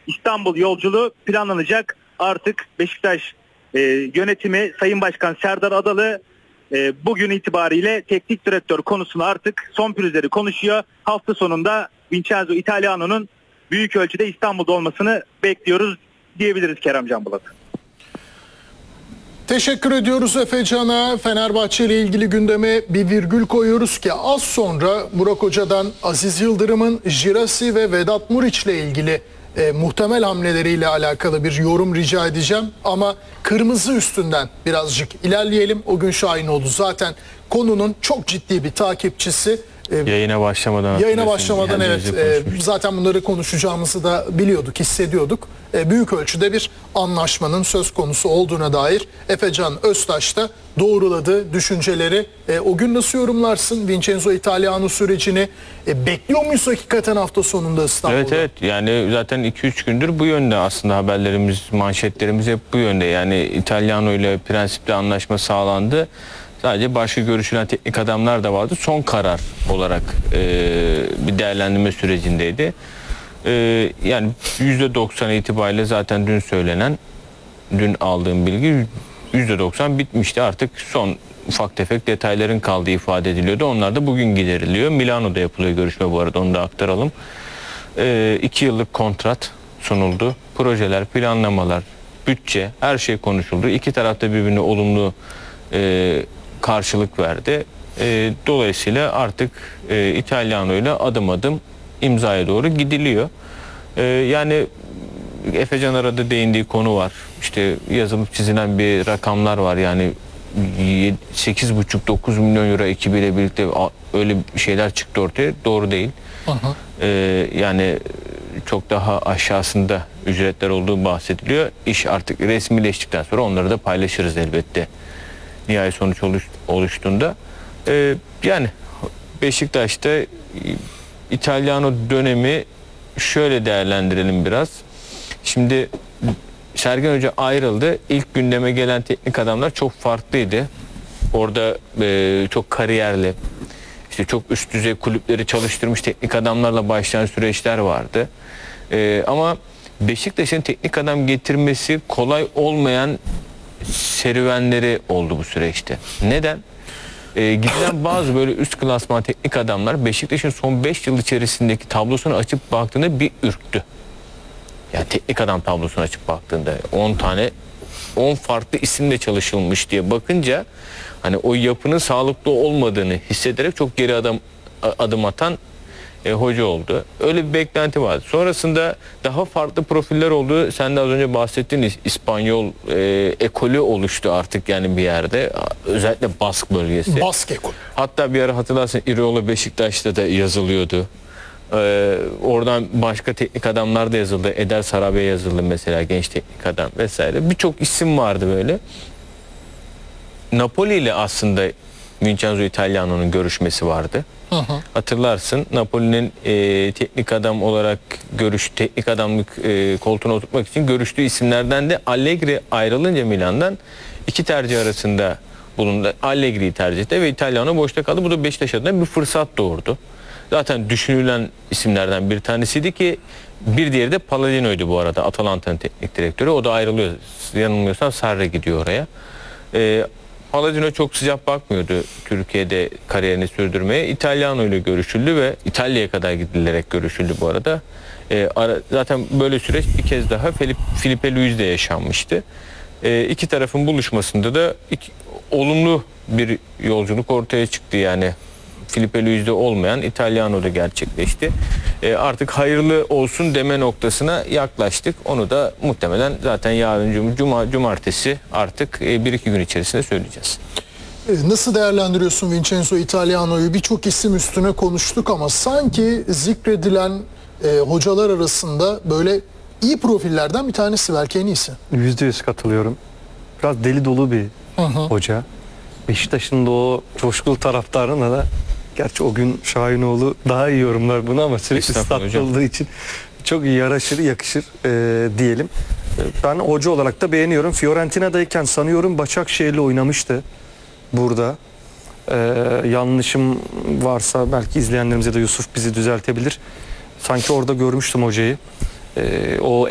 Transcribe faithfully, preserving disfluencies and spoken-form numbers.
İstanbul yolculuğu planlanacak. Artık Beşiktaş e, yönetimi Sayın Başkan Serdar Adalı e, bugün itibariyle teknik direktör konusunu artık son pürüzleri konuşuyor. Hafta sonunda Vincenzo Italiano'nun büyük ölçüde İstanbul'da olmasını bekliyoruz diyebiliriz Kerem Can Bulat. Teşekkür ediyoruz Efecan'a. Fenerbahçe ile ilgili gündeme bir virgül koyuyoruz ki az sonra Burak Hoca'dan Aziz Yıldırım'ın Girassi ve Vedat Muriç ile ilgili e, muhtemel hamleleriyle alakalı bir yorum rica edeceğim. Ama kırmızı üstünden birazcık ilerleyelim. O gün Şahinoğlu zaten konunun çok ciddi bir takipçisi. Yayına başlamadan Yayına başlamadan evet e, zaten bunları konuşacağımızı da biliyorduk, hissediyorduk. E, büyük ölçüde bir anlaşmanın söz konusu olduğuna dair Efecan Öztaş da doğruladı düşünceleri. E, o gün nasıl yorumlarsın Vincenzo Italiano sürecini? E, bekliyor muyuz hakikaten hafta sonunda İstanbul'da? Evet evet yani zaten iki üç gündür bu yönde aslında haberlerimiz, manşetlerimiz hep bu yönde. Yani Italiano ile prensipli anlaşma sağlandı. Sadece başka görüşülen teknik adamlar da vardı. Son karar olarak e, bir değerlendirme sürecindeydi. E, yani yüzde doksan itibariyle zaten dün söylenen, dün aldığım bilgi yüzde doksan bitmişti. Artık son ufak tefek detayların kaldığı ifade ediliyordu. Onlar da bugün gideriliyor. Milano'da yapılıyor görüşme bu arada, onu da aktaralım. E, iki yıllık kontrat sunuldu. Projeler, planlamalar, bütçe, her şey konuşuldu. İki tarafta birbirine olumlu e, karşılık verdi. E, dolayısıyla artık e, İtalyano ile adım adım imzaya doğru gidiliyor. E, yani Efecan arada değindiği konu var. İşte yazılıp çizilen bir rakamlar var. Yani sekiz buçuk dokuz milyon euro ekibiyle birlikte öyle şeyler çıktı ortaya. Doğru değil. Aha. E, yani çok daha aşağısında ücretler olduğu bahsediliyor. İş artık resmileştikten sonra onları da paylaşırız elbette. Nihai sonuç oluş, oluştuğunda. Ee, yani Beşiktaş'ta İtalyano dönemi şöyle değerlendirelim biraz. Şimdi Sergen Hoca ayrıldı. İlk gündeme gelen teknik adamlar çok farklıydı. Orada e, çok kariyerli, işte çok üst düzey kulüpleri çalıştırmış teknik adamlarla başlayan süreçler vardı. E, ama Beşiktaş'ın teknik adam getirmesi kolay olmayan serüvenleri oldu bu süreçte. Neden? Ee, gidilen bazı böyle üst klasman teknik adamlar Beşiktaş'ın son beş yıl içerisindeki tablosunu açıp baktığında bir ürktü. Yani teknik adam tablosunu açıp baktığında on tane on farklı isimle çalışılmış diye bakınca hani o yapının sağlıklı olmadığını hissederek çok geri adım adım atan E, hoca oldu. Öyle bir beklenti vardı. Sonrasında daha farklı profiller oldu. Sen de az önce bahsettiğin İspanyol e, ekolü oluştu artık yani bir yerde. Özellikle Bask bölgesi. Bask ekolü. Hatta bir ara hatırlarsın İriola Beşiktaş'ta da yazılıyordu. Ee, oradan başka teknik adamlar da yazıldı. Eder Sarabia yazıldı mesela, genç teknik adam vesaire. Birçok isim vardı böyle. Napoli ile aslında Vincenzo Italiano'nun görüşmesi vardı. Hı hı. Hatırlarsın Napoli'nin e, teknik adam olarak görüş teknik adamlık e, koltuğuna oturtmak için görüştüğü isimlerden de Allegri ayrılınca Milan'dan iki tercih arasında bulundu. Allegri'yi tercih etti ve Italiano boşta kaldı. Bu da Beşiktaş adına bir fırsat doğurdu. Zaten düşünülen isimlerden bir tanesiydi ki bir diğeri de Palladino'ydu bu arada. Atalanta'nın teknik direktörü. O da ayrılıyor. Yanılmıyorsam Sarri gidiyor oraya. E, Palladino çok sıcak bakmıyordu Türkiye'de kariyerini sürdürmeye. İtalyano ile görüşüldü ve İtalya'ya kadar gidilerek görüşüldü bu arada. Ee, ara, zaten böyle süreç bir kez daha Filip, Filipe Luis'de yaşanmıştı. Ee, iki tarafın buluşmasında da iki, olumlu bir yolculuk ortaya çıktı yani. Filipe Luis'de olmayan İtalyano'da gerçekleşti. Ee, artık hayırlı olsun deme noktasına yaklaştık. Onu da muhtemelen zaten yarın cuma, cumartesi artık bir iki gün içerisinde söyleyeceğiz. Nasıl değerlendiriyorsun Vincenzo Italiano'yu? Birçok isim üstüne konuştuk ama sanki zikredilen e, hocalar arasında böyle iyi profillerden bir tanesi, belki en iyisi. Yüzde yüz katılıyorum. Biraz deli dolu bir hı hı. hoca. Beşiktaş'ın da o coşkulu taraftarına da, gerçi o gün Şahinoğlu daha iyi yorumlar bunu ama sürekli statıldığı için çok iyi yaraşır, yakışır e, diyelim. Ben hoca olarak da beğeniyorum. Fiorentina'dayken sanıyorum Başakşehir'le oynamıştı burada. E, yanlışım varsa belki izleyenlerimiz ya da Yusuf bizi düzeltebilir. Sanki orada görmüştüm hocayı. E, o